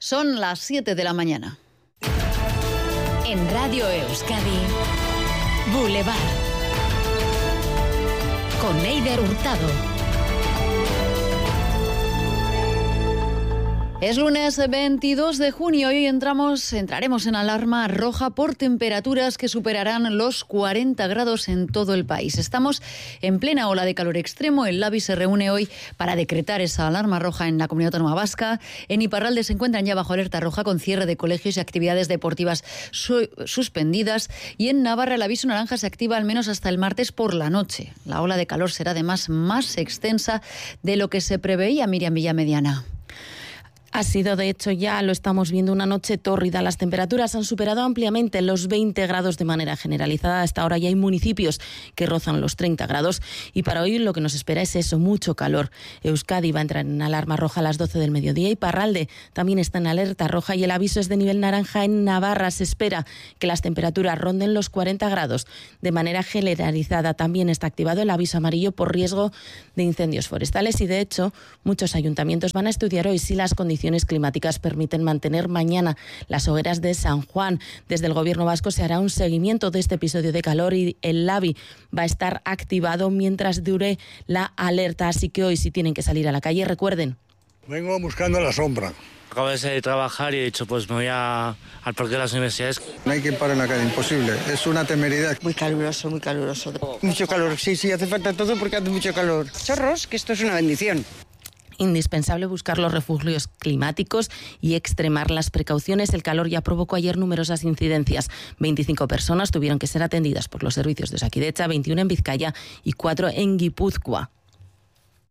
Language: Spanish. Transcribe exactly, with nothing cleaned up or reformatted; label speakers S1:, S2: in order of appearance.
S1: Son las siete de la mañana.
S2: En Radio Euskadi, Boulevard. Con Eider Hurtado.
S1: Es lunes veintidós de junio y hoy entramos, entraremos en alarma roja por temperaturas que superarán los cuarenta grados en todo el país. Estamos en plena ola de calor extremo. El Labi se reúne hoy para decretar esa alarma roja en la Comunidad Autónoma Vasca. En Iparralde se encuentran ya bajo alerta roja con cierre de colegios y actividades deportivas su- suspendidas. Y en Navarra el aviso naranja se activa al menos hasta el martes por la noche. La ola de calor será además más extensa de lo que se preveía. Miriam Villamediana.
S3: Ha sido, de hecho, ya lo estamos viendo, una noche tórrida. Las temperaturas han superado ampliamente los veinte grados de manera generalizada. Hasta ahora ya hay municipios que rozan los treinta grados y para hoy lo que nos espera es eso, mucho calor. Euskadi va a entrar en alarma roja a las doce del mediodía y Iparralde también está en alerta roja y el aviso es de nivel naranja en Navarra. Se espera que las temperaturas ronden los cuarenta grados. De manera generalizada también está activado el aviso amarillo por riesgo de incendios forestales y, de hecho, muchos ayuntamientos van a estudiar hoy si las condiciones climáticas permiten mantener mañana las hogueras de San Juan. Desde el Gobierno vasco se hará un seguimiento de este episodio de calor y el Labi va a estar activado mientras dure la alerta. Así que hoy, si tienen que salir a la calle, recuerden.
S4: Vengo buscando la sombra.
S5: Acabo de trabajar y he dicho, pues me voy a, al parque de las universidades.
S4: No hay quien pare en la calle, imposible. Es una temeridad.
S6: Muy caluroso, muy caluroso. Mucho calor, sí, sí, hace falta todo porque hace mucho calor. Chorros, que esto es una bendición.
S3: Indispensable buscar los refugios climáticos y extremar las precauciones. El calor ya provocó ayer numerosas incidencias. veinticinco personas tuvieron que ser atendidas por los servicios de Osakidetza, veintiuno en Vizcaya y cuatro en Guipúzcoa.